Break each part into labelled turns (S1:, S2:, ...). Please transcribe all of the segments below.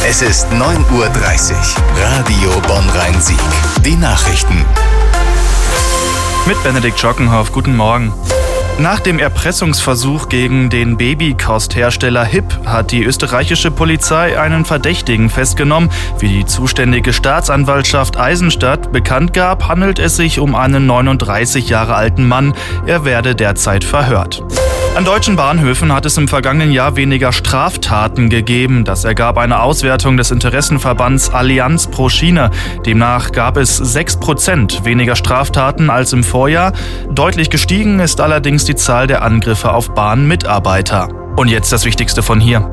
S1: Es ist 9:30 Uhr. Radio Bonn-Rhein-Sieg. Die Nachrichten.
S2: Mit Benedikt Schockenhoff, guten Morgen. Nach dem Erpressungsversuch gegen den Babykosthersteller HIP hat die österreichische Polizei einen Verdächtigen festgenommen. Wie die zuständige Staatsanwaltschaft Eisenstadt bekannt gab, handelt es sich um einen 39 Jahre alten Mann. Er werde derzeit verhört. An deutschen Bahnhöfen hat es im vergangenen Jahr weniger Straftaten gegeben. Das ergab eine Auswertung des Interessenverbands Allianz pro Schiene. Demnach gab es 6% weniger Straftaten als im Vorjahr. Deutlich gestiegen ist allerdings die Zahl der Angriffe auf Bahnmitarbeiter. Und jetzt das Wichtigste von hier.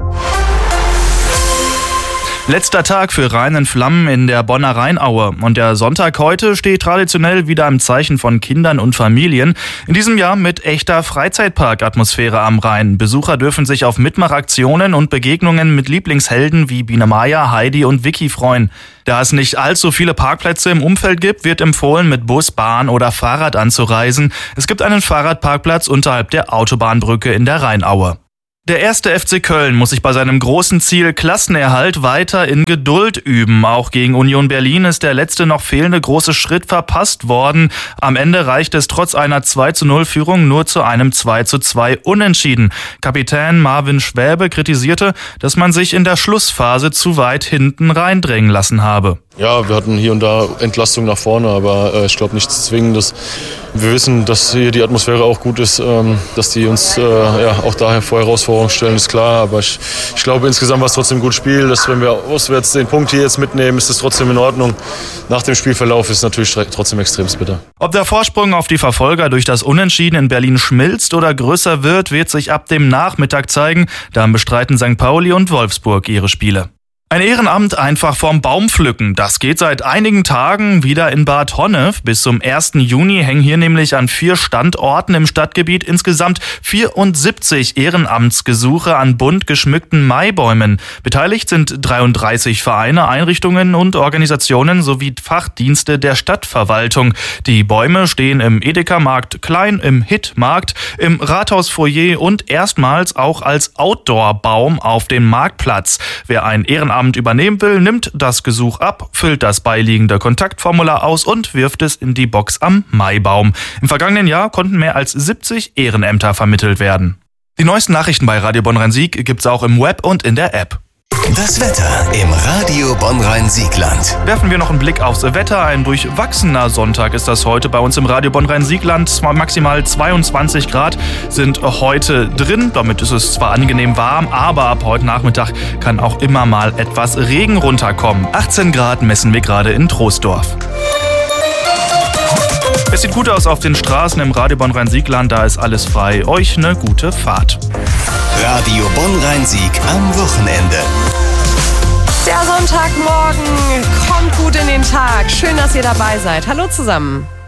S2: Letzter Tag für Rhein in Flammen in der Bonner Rheinaue. Und der Sonntag heute steht traditionell wieder im Zeichen von Kindern und Familien. In diesem Jahr mit echter Freizeitpark-Atmosphäre am Rhein. Besucher dürfen sich auf Mitmachaktionen und Begegnungen mit Lieblingshelden wie Biene Maya, Heidi und Vicky freuen. Da es nicht allzu viele Parkplätze im Umfeld gibt, wird empfohlen, mit Bus, Bahn oder Fahrrad anzureisen. Es gibt einen Fahrradparkplatz unterhalb der Autobahnbrücke in der Rheinaue. Der 1. FC Köln muss sich bei seinem großen Ziel Klassenerhalt weiter in Geduld üben. Auch gegen Union Berlin ist der letzte noch fehlende große Schritt verpasst worden. Am Ende reicht es trotz einer 2:0-Führung nur zu einem 2:2 Unentschieden. Kapitän Marvin Schwäbe kritisierte, dass man sich in der Schlussphase zu weit hinten reindrängen lassen habe.
S3: Ja, wir hatten hier und da Entlastung nach vorne, aber ich glaube nichts Zwingendes. Wir wissen, dass hier die Atmosphäre auch gut ist, dass die uns auch daher vor Herausforderungen stellen, ist klar. Aber ich glaube, insgesamt war es trotzdem ein gutes Spiel. Dass, wenn wir auswärts den Punkt hier jetzt mitnehmen, ist es trotzdem in Ordnung. Nach dem Spielverlauf ist es natürlich trotzdem extrem bitter.
S2: Ob der Vorsprung auf die Verfolger durch das Unentschieden in Berlin schmilzt oder größer wird sich ab dem Nachmittag zeigen. Dann bestreiten St. Pauli und Wolfsburg ihre Spiele. Ein Ehrenamt einfach vorm Baum pflücken. Das geht seit einigen Tagen wieder in Bad Honnef. Bis zum 1. Juni hängen hier nämlich an 4 Standorten im Stadtgebiet insgesamt 74 Ehrenamtsgesuche an bunt geschmückten Maibäumen. Beteiligt sind 33 Vereine, Einrichtungen und Organisationen sowie Fachdienste der Stadtverwaltung. Die Bäume stehen im Edeka-Markt Klein, im Hit-Markt, im Rathausfoyer und erstmals auch als Outdoor-Baum auf dem Marktplatz. Wer ein Ehrenamt übernehmen will, nimmt das Gesuch ab, füllt das beiliegende Kontaktformular aus und wirft es in die Box am Maibaum. Im vergangenen Jahr konnten mehr als 70 Ehrenämter vermittelt werden. Die neuesten Nachrichten bei Radio Bonn-Rhein-Sieg gibt's auch im Web und in der App.
S1: Das Wetter im Radio Bonn-Rhein-Siegland.
S2: Werfen wir noch einen Blick aufs Wetter. Ein durchwachsener Sonntag ist das heute bei uns im Radio Bonn-Rhein-Siegland. Maximal 22 Grad sind heute drin. Damit ist es zwar angenehm warm, aber ab heute Nachmittag kann auch immer mal etwas Regen runterkommen. 18 Grad messen wir gerade in Troisdorf. Es sieht gut aus auf den Straßen im Radio Bonn-Rhein-Siegland. Da ist alles frei. Euch eine gute Fahrt.
S1: Radio Bonn-Rhein-Sieg am Wochenende.
S4: Der Sonntagmorgen kommt gut in den Tag. Schön, dass ihr dabei seid. Hallo zusammen.